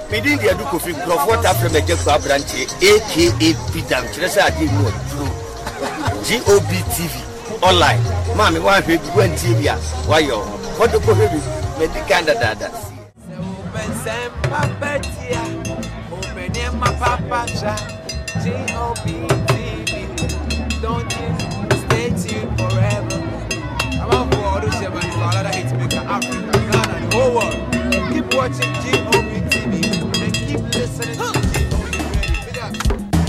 Within the Duke of what after the Jacob branch, aka Pidam, Teresa Adino, GOB TV, online. Mammy, one TV, why you? What the coffee? Medicanda dada. GOB TV, don't you stay tuned forever. I'm out for all those German father hits maker Africa, Ghana, the whole world. Keep watching GOB TV and keep listening.